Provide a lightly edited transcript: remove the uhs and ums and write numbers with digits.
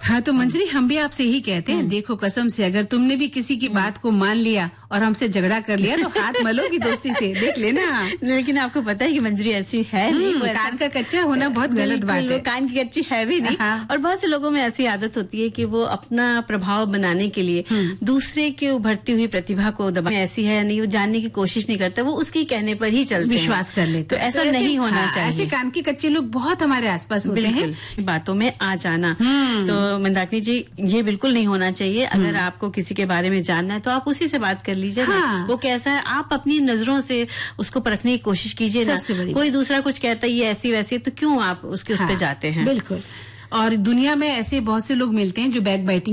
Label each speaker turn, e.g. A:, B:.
A: हाँ, तो मंजरी हम भी आपसे ही कहते हैं, देखो कसम से अगर तुमने भी किसी की बात को मान लिया और हमसे झगड़ा कर लिया तो हाथ मलोगी दोस्ती से, देख लेना।
B: लेकिन आपको पता है कि मंजरी ऐसी है नहीं, वो
A: कान का कच्चा होना बहुत गलत बात है।
B: वो कान की कच्ची है भी नहीं।
A: हाँ।
B: और बहुत से लोगों में ऐसी आदत होती है कि वो अपना प्रभाव बनाने के लिए दूसरे के उभरती हुई प्रतिभा को दबा, ऐसी है नहीं, वो जानने की कोशिश नहीं करता, वो उसके कहने पर ही चलते
A: विश्वास कर लेते।
B: तो ऐसा नहीं होना चाहिए।
A: ऐसे कान के कच्चे लोग बहुत हमारे आसपास होते हैं।
B: बातों में आ जाना, तो मंदाकिनी जी ये बिल्कुल नहीं होना चाहिए। अगर आपको किसी के बारे में जानना है तो आप उसी से बात कर लीजिए।
A: हाँ।
B: वो कैसा है आप अपनी नजरों से उसको परखने की कोशिश कीजिए ना। कोई दूसरा कुछ कहता है ये ऐसी वैसी, तो क्यों आप उसके उस पे जाते हैं।
A: बिल्कुल। और दुनिया में ऐसे बहुत से लोग मिलते हैं जो बैक बाइटिंग